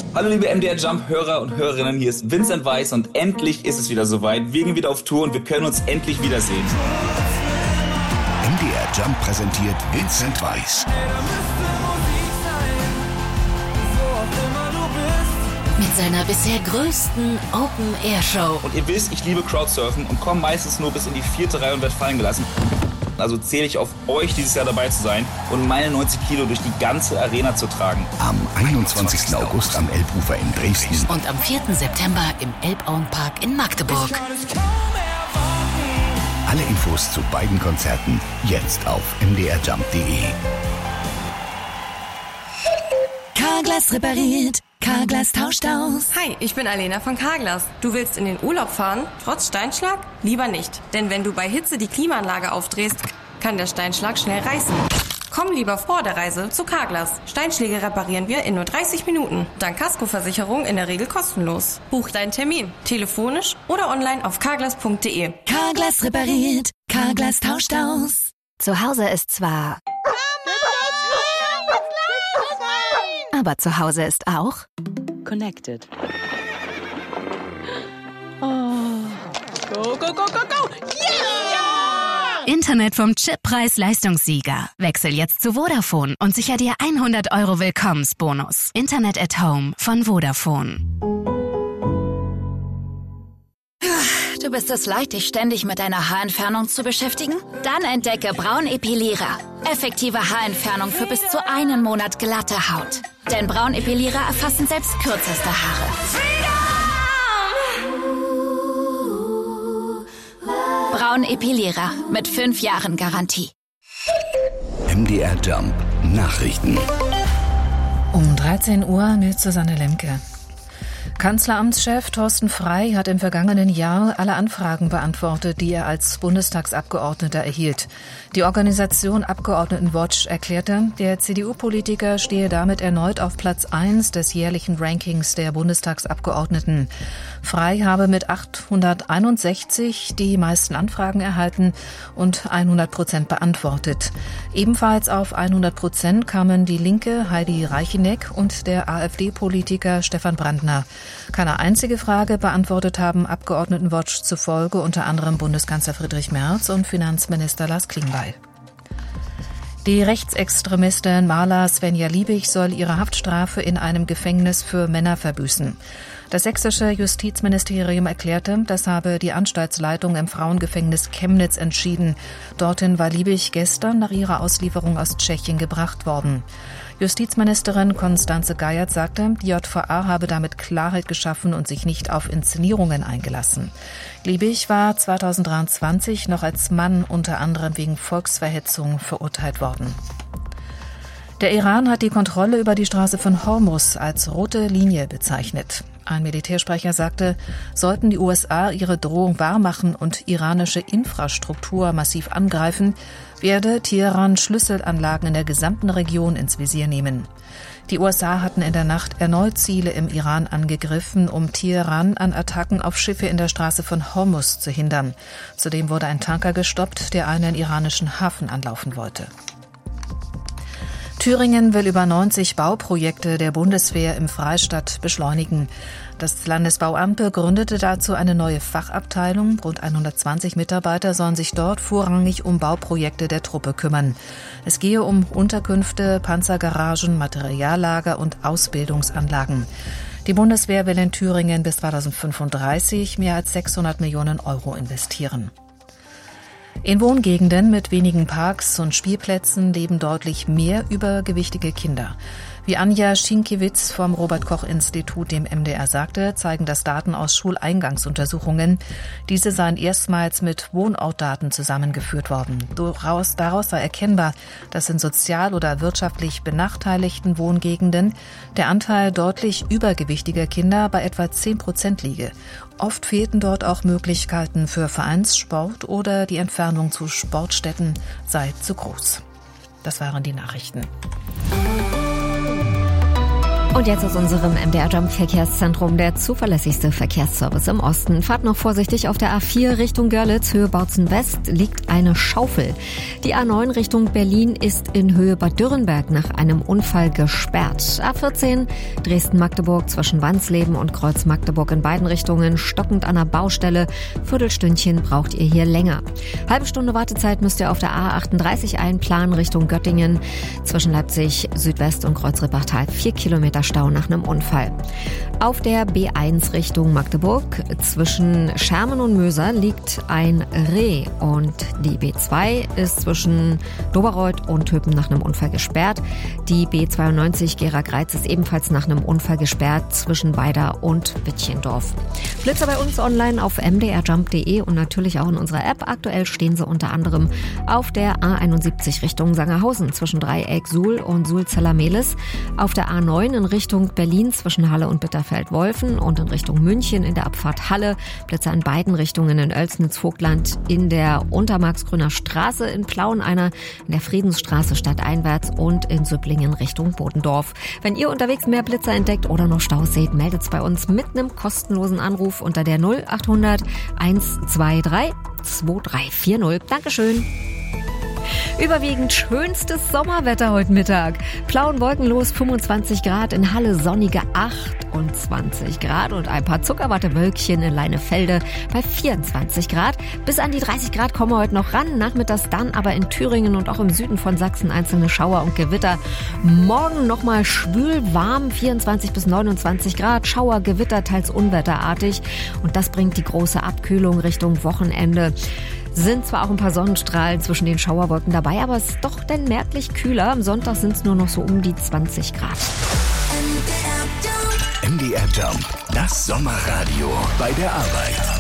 Hallo liebe MDR Jump Hörer und Hörerinnen, hier ist Vincent Weiss und endlich ist es wieder soweit. Wir gehen wieder auf Tour und wir können uns endlich wiedersehen. MDR Jump präsentiert Vincent Weiss. Mit seiner bisher größten Open-Air-Show. Und ihr wisst, ich liebe Crowdsurfen und komme meistens nur bis in die 4. Reihe und werde fallen gelassen. Also zähle ich auf euch, dieses Jahr dabei zu sein und meine 90 Kilo durch die ganze Arena zu tragen. Am 21. August am Elbufer in Dresden. Und am 4. September im Elbauenpark in Magdeburg. Alle Infos zu beiden Konzerten jetzt auf mdrjump.de. Carglass repariert. Carglass tauscht aus. Hi, ich bin Alena von Carglass. Du willst in den Urlaub fahren, trotz Steinschlag? Lieber nicht. Denn wenn du bei Hitze die Klimaanlage aufdrehst, kann der Steinschlag schnell reißen. Komm lieber vor der Reise zu Carglass. Steinschläge reparieren wir in nur 30 Minuten. Dank Kaskoversicherung in der Regel kostenlos. Buch deinen Termin. Telefonisch oder online auf carglass.de. Carglass repariert. Carglass tauscht aus. Zu Hause ist zwar... Aber zu Hause ist auch... Connected. Oh. Go, go, go, go, go! Yeah! Internet vom Chip Preis-Leistungssieger. Wechsel jetzt zu Vodafone und sicher dir 100 € Willkommensbonus. Internet at Home von Vodafone. Du bist es leid, dich ständig mit deiner Haarentfernung zu beschäftigen? Dann entdecke Braunepilierer. Effektive Haarentfernung für bis zu 1 Monat glatte Haut. Denn Braunepilierer erfassen selbst kürzeste Haare. Braunepilierer mit 5 Jahren Garantie. MDR Jump Nachrichten. Um 13 Uhr mit Susanne Lemke. Kanzleramtschef Thorsten Frey hat im vergangenen Jahr alle Anfragen beantwortet, die er als Bundestagsabgeordneter erhielt. Die Organisation Abgeordnetenwatch erklärte, der CDU-Politiker stehe damit erneut auf Platz 1 des jährlichen Rankings der Bundestagsabgeordneten. Frey habe mit 861 die meisten Anfragen erhalten und 100% beantwortet. Ebenfalls auf 100% kamen die Linke Heidi Reicheneck und der AfD-Politiker Stefan Brandner. Keine einzige Frage beantwortet haben Abgeordnetenwatch zufolge unter anderem Bundeskanzler Friedrich Merz und Finanzminister Lars Klingbeil. Die Rechtsextremistin Marla Svenja Liebig soll ihre Haftstrafe in einem Gefängnis für Männer verbüßen. Das sächsische Justizministerium erklärte, das habe die Anstaltsleitung im Frauengefängnis Chemnitz entschieden. Dorthin war Liebig gestern nach ihrer Auslieferung aus Tschechien gebracht worden. Justizministerin Constanze Geiert sagte, die JVA habe damit Klarheit geschaffen und sich nicht auf Inszenierungen eingelassen. Liebig war 2023 noch als Mann unter anderem wegen Volksverhetzung verurteilt worden. Der Iran hat die Kontrolle über die Straße von Hormuz als rote Linie bezeichnet. Ein Militärsprecher sagte, sollten die USA ihre Drohung wahrmachen und iranische Infrastruktur massiv angreifen, werde Teheran Schlüsselanlagen in der gesamten Region ins Visier nehmen. Die USA hatten in der Nacht erneut Ziele im Iran angegriffen, um Teheran an Attacken auf Schiffe in der Straße von Hormuz zu hindern. Zudem wurde ein Tanker gestoppt, der einen iranischen Hafen anlaufen wollte. Thüringen will über 90 Bauprojekte der Bundeswehr im Freistaat beschleunigen. Das Landesbauamt begründete dazu eine neue Fachabteilung. Rund 120 Mitarbeiter sollen sich dort vorrangig um Bauprojekte der Truppe kümmern. Es gehe um Unterkünfte, Panzergaragen, Materiallager und Ausbildungsanlagen. Die Bundeswehr will in Thüringen bis 2035 mehr als 600 Millionen € investieren. In Wohngegenden mit wenigen Parks und Spielplätzen leben deutlich mehr übergewichtige Kinder. Wie Anja Schinkiewicz vom Robert-Koch-Institut dem MDR sagte, zeigen das Daten aus Schuleingangsuntersuchungen. Diese seien erstmals mit Wohnortdaten zusammengeführt worden. Daraus sei erkennbar, dass in sozial oder wirtschaftlich benachteiligten Wohngegenden der Anteil deutlich übergewichtiger Kinder bei etwa 10% liege. Oft fehlten dort auch Möglichkeiten für Vereinssport oder die Entfernung zu Sportstätten sei zu groß. Das waren die Nachrichten. Und jetzt aus unserem MDR Jump Verkehrszentrum der zuverlässigste Verkehrsservice im Osten. Fahrt noch vorsichtig auf der A4 Richtung Görlitz, Höhe Bautzen West, liegt eine Schaufel. Die A9 Richtung Berlin ist in Höhe Bad Dürrenberg nach einem Unfall gesperrt. A14 Dresden-Magdeburg zwischen Wansleben und Kreuz Magdeburg in beiden Richtungen stockend an der Baustelle. Viertelstündchen braucht ihr hier länger. Halbe Stunde Wartezeit müsst ihr auf der A38 einplanen Richtung Göttingen. Zwischen Leipzig Südwest und Kreuz-Rippachtal 4 Kilometer Stau nach einem Unfall. Auf der B1 Richtung Magdeburg zwischen Schermen und Möser liegt ein Reh und die B2 ist zwischen Doberreuth und Höpen nach einem Unfall gesperrt. Die B92 Gera-Greiz ist ebenfalls nach einem Unfall gesperrt zwischen Weida und Wittchendorf. Blitzer bei uns online auf mdrjump.de und natürlich auch in unserer App. Aktuell stehen sie unter anderem auf der A71 Richtung Sangerhausen zwischen Dreieck Suhl und Suhl-Zellermehlis, auf der A9 in Richtung Berlin zwischen Halle und Bitterfeld-Wolfen und in Richtung München in der Abfahrt Halle. Blitzer in beiden Richtungen in Oelsnitz-Vogtland, in der Untermarksgrüner Straße in Plauen einer, in der Friedensstraße stadteinwärts und in Süpplingen Richtung Bodendorf. Wenn ihr unterwegs mehr Blitzer entdeckt oder noch Staus seht, meldet's bei uns mit einem kostenlosen Anruf unter der 0800 123 2340. Dankeschön. Überwiegend schönstes Sommerwetter heute Mittag. Plauen wolkenlos 25 Grad, in Halle sonnige 28 Grad und ein paar Zuckerwattewölkchen in Leinefelde bei 24 Grad. Bis an die 30 Grad kommen wir heute noch ran. Nachmittags dann aber in Thüringen und auch im Süden von Sachsen einzelne Schauer und Gewitter. Morgen nochmal schwül warm, 24 bis 29 Grad. Schauer, Gewitter, teils unwetterartig. Und das bringt die große Abkühlung Richtung Wochenende. Sind zwar auch ein paar Sonnenstrahlen zwischen den Schauerwolken dabei, aber es ist doch denn merklich kühler. Am Sonntag sind es nur noch so um die 20 Grad. MDR Jump, das Sommerradio bei der Arbeit.